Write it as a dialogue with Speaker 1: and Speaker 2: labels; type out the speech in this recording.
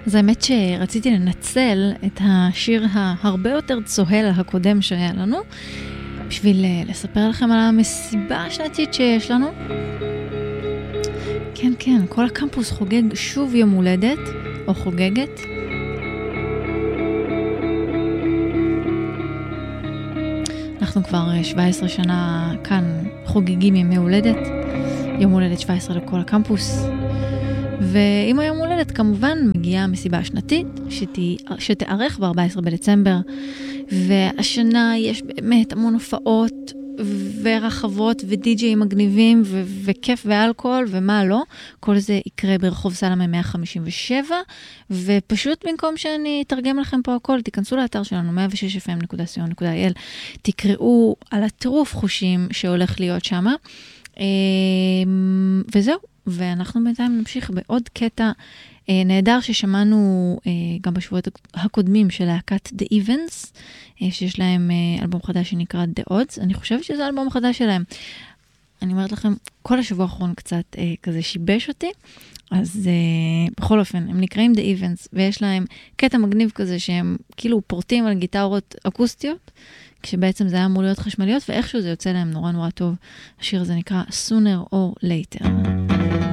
Speaker 1: אז האמת שרציתי לנצל את השיר ההרבה יותר צוהל הקודם שהיה לנו, בשביל לספר לכם על המסיבה השנתית שיש לנו. כן, כן, כל הקמפוס חוגג שוב יום הולדת, או חוגגת. אנחנו כבר 17 שנה כאן חוגגים ימי הולדת, יום הולדת 17 לכל הקמפוס. ועם היום הולדת כמובן מגיעה המסיבה השנתית שתארך ב-14 בדצמבר, והשנה יש באמת המון הופעות ורחבות ודי-ג'יי מגניבים וכיף ואלכוהול ומה לא. כל זה יקרה ברחוב סלמה 157, ופשוט במקום שאני אתרגם לכם פה הכל, תיכנסו לאתר שלנו 106fm.co.il, תקראו על הטירוף חושים שהולך להיות שם, וזהו. ואנחנו בינתיים נמשיך בעוד קטע נהדר ששמענו גם בשבועות הקודמים של להקת The Evens, שיש להם אלבום חדש שנקרא The Odds. אני חושבת שזה אלבום חדש שלהם. אני אומרת לכם, כל השבוע האחרון קצת כזה שיבש אותי, אז בכל אופן, הם נקראים The Evens, ויש להם קטע מגניב כזה שהם כאילו פורטים על גיטרות אקוסטיות, כשבעצם זה היה אמור להיות חשמליות, ואיכשהו זה יוצא להם נורא נורא טוב. השיר הזה נקרא Sooner or Later.